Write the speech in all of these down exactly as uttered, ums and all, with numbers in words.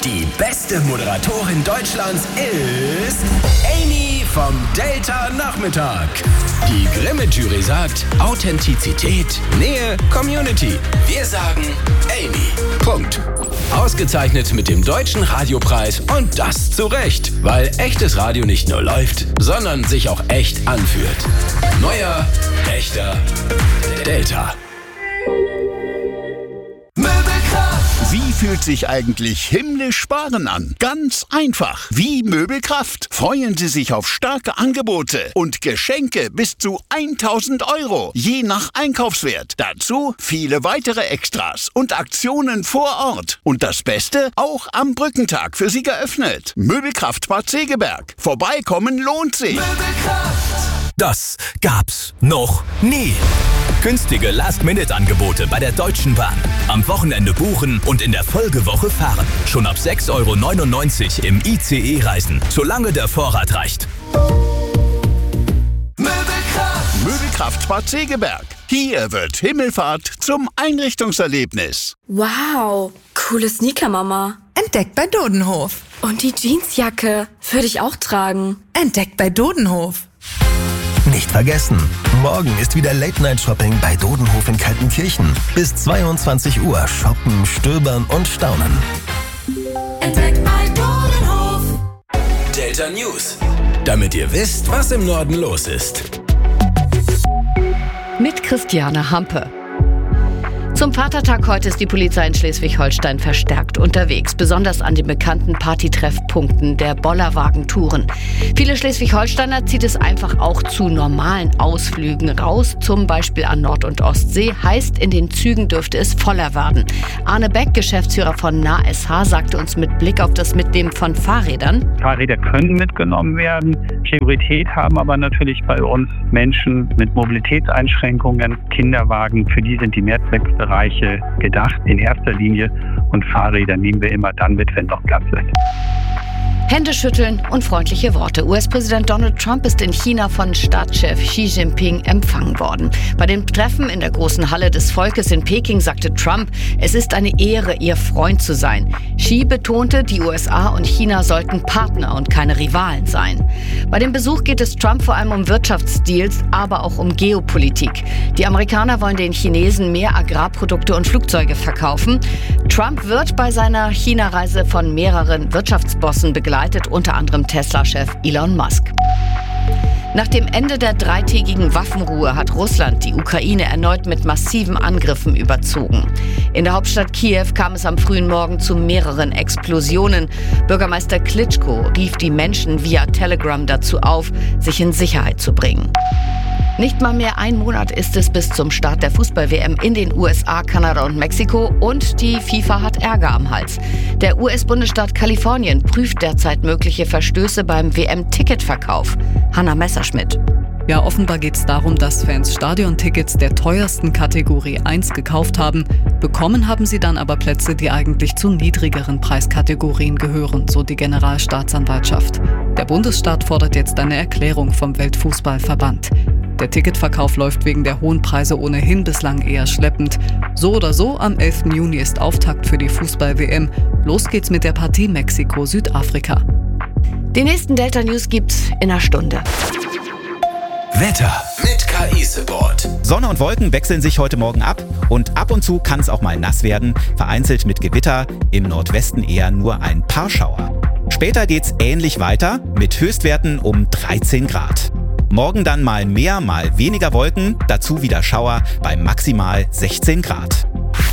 Die beste Moderatorin Deutschlands ist Amy vom Delta Nachmittag. Die Grimme-Jury sagt Authentizität, Nähe, Community. Wir sagen Amy. Punkt. Ausgezeichnet mit dem Deutschen Radiopreis und das zu Recht, weil echtes Radio nicht nur läuft, sondern sich auch echt anfühlt. Neuer, echter Delta. Wie fühlt sich eigentlich himmlisch sparen an? Ganz einfach. Wie Möbelkraft freuen Sie sich auf starke Angebote und Geschenke bis zu tausend Euro, je nach Einkaufswert. Dazu viele weitere Extras und Aktionen vor Ort. Und das Beste, auch am Brückentag für Sie geöffnet. Möbelkraft Bad Segeberg. Vorbeikommen lohnt sich. Möbelkraft. Das gab's noch nie. Günstige Last-Minute-Angebote bei der Deutschen Bahn. Am Wochenende buchen und in der Folgewoche fahren. Schon ab sechs Euro neunundneunzig im I C E reisen, solange der Vorrat reicht. Möbelkraft. Möbelkraft Bad Segeberg. Hier wird Himmelfahrt zum Einrichtungserlebnis. Wow, coole Sneaker, Mama. Entdeckt bei Dodenhof. Und die Jeansjacke würde ich auch tragen. Entdeckt bei Dodenhof. Nicht vergessen, morgen ist wieder Late-Night-Shopping bei Dodenhof in Kaltenkirchen. Bis zweiundzwanzig Uhr shoppen, stöbern und staunen. Entdeckt bei Dodenhof. Delta News. Damit ihr wisst, was im Norden los ist. Mit Christiane Hampe. Zum Vatertag heute ist die Polizei in Schleswig-Holstein verstärkt unterwegs, besonders an den bekannten Partytreffpunkten der Bollerwagentouren. Viele Schleswig-Holsteiner zieht es einfach auch zu normalen Ausflügen raus, zum Beispiel an Nord- und Ostsee. Heißt, in den Zügen dürfte es voller werden. Arne Beck, Geschäftsführer von N A S H, sagte uns mit Blick auf das Mitnehmen von Fahrrädern: Fahrräder können mitgenommen werden. Priorität haben aber natürlich bei uns Menschen mit Mobilitätseinschränkungen, Kinderwagen, für die sind die Mehrzweckbereiche gedacht in erster Linie, und Fahrräder nehmen wir immer dann mit, wenn noch Platz ist. Hände schütteln und freundliche Worte. U S-Präsident Donald Trump ist in China von Staatschef Xi Jinping empfangen worden. Bei dem Treffen in der großen Halle des Volkes in Peking sagte Trump, es ist eine Ehre, ihr Freund zu sein. Xi betonte, die U S A und China sollten Partner und keine Rivalen sein. Bei dem Besuch geht es Trump vor allem um Wirtschaftsdeals, aber auch um Geopolitik. Die Amerikaner wollen den Chinesen mehr Agrarprodukte und Flugzeuge verkaufen. Trump wird bei seiner China-Reise von mehreren Wirtschaftsbossen begleitet, unter anderem Tesla-Chef Elon Musk. Nach dem Ende der dreitägigen Waffenruhe hat Russland die Ukraine erneut mit massiven Angriffen überzogen. In der Hauptstadt Kiew kam es am frühen Morgen zu mehreren Explosionen. Bürgermeister Klitschko rief die Menschen via Telegram dazu auf, sich in Sicherheit zu bringen. Nicht mal mehr ein Monat ist es bis zum Start der Fußball-W M in den U S A, Kanada und Mexiko, und die FIFA hat Ärger am Hals. Der U S-Bundesstaat Kalifornien prüft derzeit mögliche Verstöße beim W M-Ticketverkauf. Hanna Messerschmidt. Ja, offenbar geht es darum, dass Fans Stadiontickets der teuersten Kategorie eins gekauft haben. Bekommen haben sie dann aber Plätze, die eigentlich zu niedrigeren Preiskategorien gehören, so die Generalstaatsanwaltschaft. Der Bundesstaat fordert jetzt eine Erklärung vom Weltfußballverband. Der Ticketverkauf läuft wegen der hohen Preise ohnehin bislang eher schleppend. So oder so, am elften Juni ist Auftakt für die Fußball-W M. Los geht's mit der Partie Mexiko-Südafrika. Die nächsten Delta News gibt's in einer Stunde. Wetter mit K I-Support. Sonne und Wolken wechseln sich heute Morgen ab und ab und zu kann es auch mal nass werden, vereinzelt mit Gewitter, im Nordwesten eher nur ein paar Schauer. Später geht's ähnlich weiter mit Höchstwerten um dreizehn Grad. Morgen dann mal mehr, mal weniger Wolken, dazu wieder Schauer bei maximal sechzehn Grad.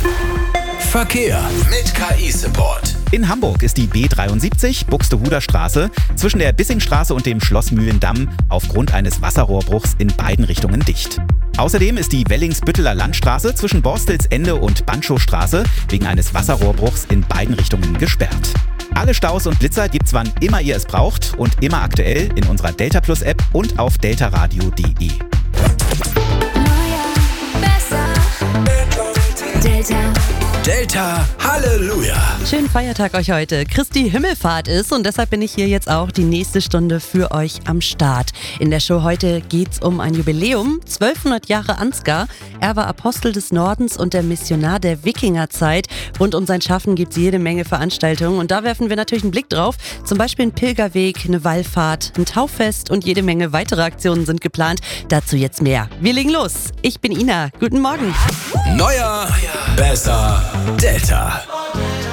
Verkehr mit K I-Support. In Hamburg ist die B dreiundsiebzig Buxtehuder Straße zwischen der Bissingstraße und dem Schlossmühlendamm aufgrund eines Wasserrohrbruchs in beiden Richtungen dicht. Außerdem ist die Wellingsbütteler Landstraße zwischen Borstelsende und Banschowstraße wegen eines Wasserrohrbruchs in beiden Richtungen gesperrt. Alle Staus und Blitzer gibt's, wann immer ihr es braucht und immer aktuell in unserer Delta Plus App und auf deltaradio punkt de. Neuer, besser, Delta. Delta Halleluja. Schönen Feiertag euch heute. Christi Himmelfahrt ist und deshalb bin ich hier jetzt auch die nächste Stunde für euch am Start. In der Show heute geht's um ein Jubiläum, zwölfhundert Jahre Ansgar. Er war Apostel des Nordens und der Missionar der Wikingerzeit. Rund um sein Schaffen gibt's jede Menge Veranstaltungen und da werfen wir natürlich einen Blick drauf. Zum Beispiel ein Pilgerweg, eine Wallfahrt, ein Tauffest und jede Menge weitere Aktionen sind geplant. Dazu jetzt mehr. Wir legen los. Ich bin Ina. Guten Morgen. Neuer, besser, Delta.